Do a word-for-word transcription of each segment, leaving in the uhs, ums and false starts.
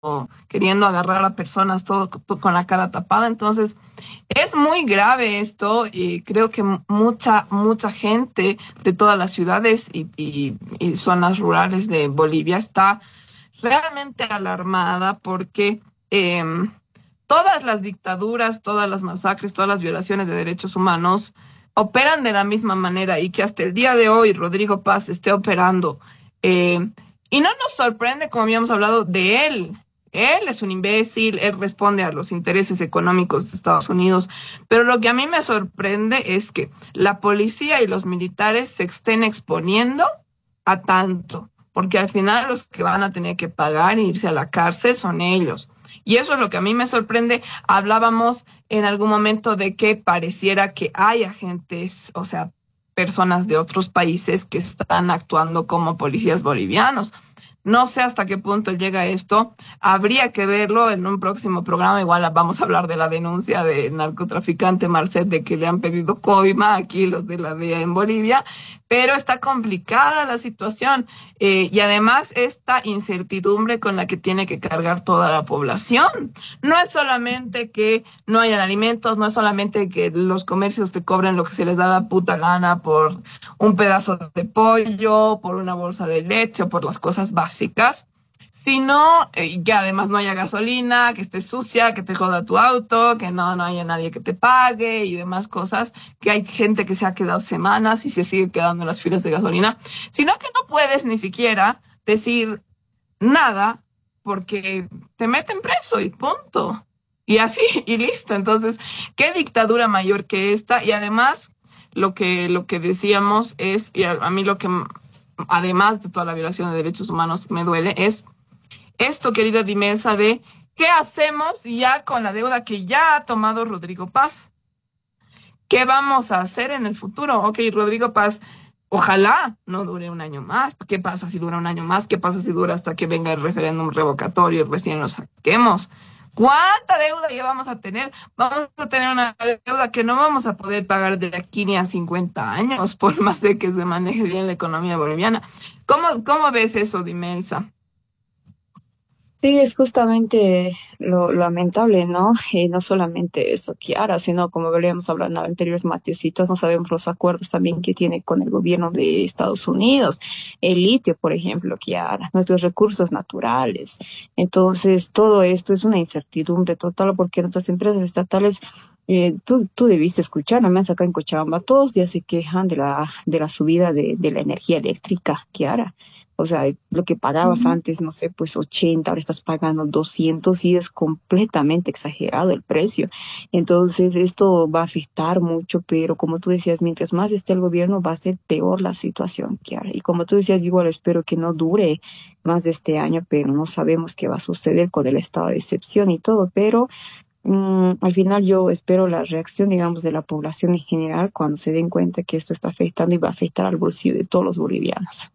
queriendo agarrar a personas todo, todo con la cara tapada. Entonces, es muy grave esto y creo que mu- mucha, mucha gente de todas las ciudades y, y- y zonas rurales de Bolivia está realmente alarmada porque em, todas las dictaduras, todas las masacres, todas las violaciones de derechos humanos operan de la misma manera y que hasta el día de hoy Rodrigo Paz esté operando. eh, y no nos sorprende, como habíamos hablado, de él. Él es un imbécil, él responde a los intereses económicos de Estados Unidos, pero lo que a mí me sorprende es que la policía y los militares se estén exponiendo a tanto, porque al final los que van a tener que pagar e irse a la cárcel son ellos. Y eso es lo que a mí me sorprende. Hablábamos en algún momento de que pareciera que hay agentes, o sea, personas de otros países que están actuando como policías bolivianos. No sé hasta qué punto llega esto. Habría que verlo en un próximo programa. Igual vamos a hablar de la denuncia del narcotraficante Marcet de que le han pedido coima aquí los de la D E A en Bolivia. Pero está complicada la situación eh, y además esta incertidumbre con la que tiene que cargar toda la población. No es solamente que no hayan alimentos, no es solamente que los comercios te cobren lo que se les da la puta gana por un pedazo de pollo, por una bolsa de leche o por las cosas básicas, sino eh, que además no haya gasolina, que esté sucia, que te joda tu auto, que no, no haya nadie que te pague y demás cosas, que hay gente que se ha quedado semanas y se sigue quedando en las filas de gasolina, sino que no puedes ni siquiera decir nada porque te meten preso y punto. Y así, y listo. Entonces, ¿qué dictadura mayor que esta? Y además, lo que, lo que decíamos es, y a, a mí lo que, m- además de toda la violación de derechos humanos, me duele, es esto, querida Dimesa, de qué hacemos ya con la deuda que ya ha tomado Rodrigo Paz. ¿Qué vamos a hacer en el futuro? Ok, Rodrigo Paz, ojalá no dure un año más. ¿Qué pasa si dura un año más? ¿Qué pasa si dura hasta que venga el referéndum revocatorio y recién lo saquemos? ¿Cuánta deuda ya vamos a tener? Vamos a tener una deuda que no vamos a poder pagar de aquí ni a cincuenta años, por más de que se maneje bien la economía boliviana. ¿Cómo, cómo ves eso, Dimensa? Sí, es justamente lo, lo lamentable, ¿no? Y no solamente eso, Kiara, sino como veníamos hablando en anteriores matecitos, no sabemos los acuerdos también que tiene con el gobierno de Estados Unidos, el litio, por ejemplo, Kiara, nuestros recursos naturales. Entonces, todo esto es una incertidumbre total porque nuestras empresas estatales, eh, tú, tú debiste escuchar, al menos acá en Cochabamba, todos ya se quejan de la, de la subida de, de la energía eléctrica, Kiara. O sea, lo que pagabas Ujú. antes, no sé, pues ochenta, ahora estás pagando doscientos y es completamente exagerado el precio. Entonces, esto va a afectar mucho, pero como tú decías, mientras más esté el gobierno, va a ser peor la situación que hay. Y como tú decías, yo igual espero que no dure más de este año, pero no sabemos qué va a suceder con el estado de excepción y todo, pero mm, al final yo espero la reacción, digamos, de la población en general cuando se den cuenta que esto está afectando y va a afectar al bolsillo de todos los bolivianos.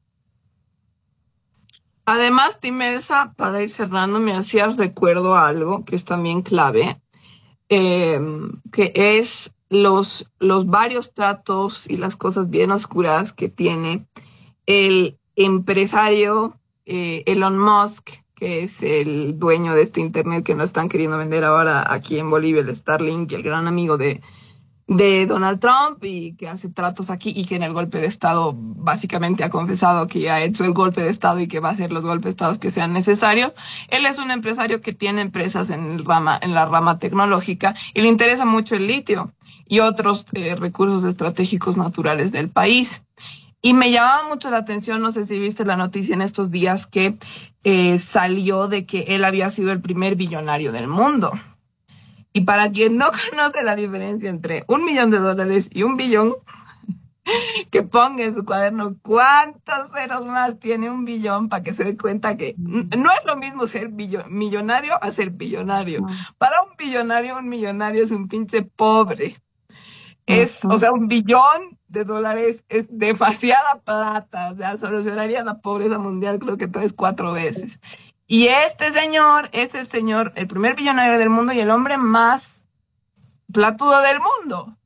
Además, Dimensa, para ir cerrando, me hacías recuerdo a algo que es también clave eh, que es los, los varios tratos y las cosas bien oscuras que tiene el empresario eh, Elon Musk, que es el dueño de este Internet que nos están queriendo vender ahora aquí en Bolivia, el Starlink, el gran amigo de, de Donald Trump y que hace tratos aquí y que en el golpe de Estado básicamente ha confesado que ya ha hecho el golpe de Estado y que va a hacer los golpes de Estado que sean necesarios. Él es un empresario que tiene empresas en, el rama, en la rama tecnológica y le interesa mucho el litio y otros eh, recursos estratégicos naturales del país. Y me llamaba mucho la atención, no sé si viste la noticia en estos días que eh, salió de que él había sido el primer billonario del mundo. Y para quien no conoce la diferencia entre un millón de dólares y un billón, que ponga en su cuaderno cuántos ceros más tiene un billón para que se dé cuenta que n- Mm, no es lo mismo ser billo- millonario a ser billonario. mm, Para un billonario, un millonario es un pinche pobre. Es, o ujú. sea, un billón de dólares es demasiada plata. O sea, solucionaría la pobreza mundial creo que tres, cuatro veces. Y este señor es el señor, el primer billonario del mundo y el hombre más platudo del mundo.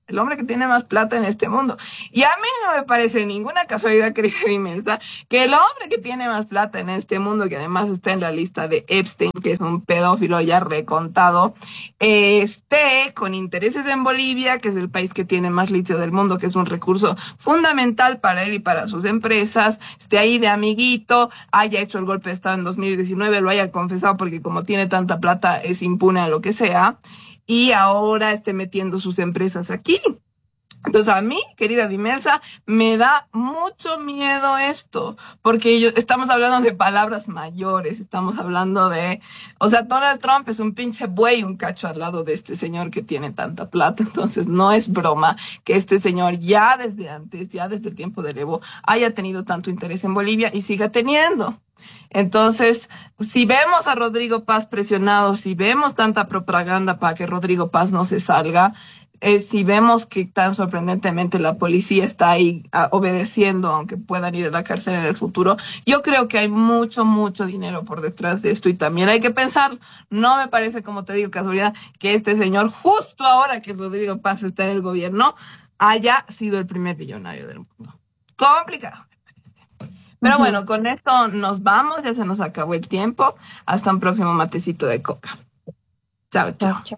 el hombre que tiene más plata en este mundo. Y a mí no me parece ninguna casualidad, querida inmensa, que el hombre que tiene más plata en este mundo, que además está en la lista de Epstein, que es un pedófilo ya recontado, eh, esté con intereses en Bolivia, que es el país que tiene más litio del mundo, que es un recurso fundamental para él y para sus empresas, esté ahí de amiguito, haya hecho el golpe de Estado en dos mil diecinueve, lo haya confesado porque como tiene tanta plata es impune a lo que sea, y ahora esté metiendo sus empresas aquí. Entonces a mí, querida Dimensa, me da mucho miedo esto, porque yo, estamos hablando de palabras mayores, estamos hablando de, o sea, Donald Trump es un pinche buey, un cacho al lado de este señor que tiene tanta plata, entonces no es broma que este señor ya desde antes, ya desde el tiempo del Evo, haya tenido tanto interés en Bolivia y siga teniendo. Entonces, si vemos a Rodrigo Paz presionado, si vemos tanta propaganda para que Rodrigo Paz no se salga, eh, si vemos que tan sorprendentemente la policía está ahí a, obedeciendo, aunque puedan ir a la cárcel en el futuro, yo creo que hay mucho, mucho dinero por detrás de esto y también hay que pensar, no me parece, como te digo, casualidad, que este señor, justo ahora que Rodrigo Paz está en el gobierno, haya sido el primer billonario del mundo. Complicado. Pero Ujú. bueno, con eso nos vamos, ya se nos acabó el tiempo. Hasta un próximo matecito de coca. Chao, Chao, chao. chao.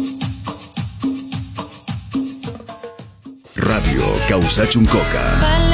Radio Causachuncoca.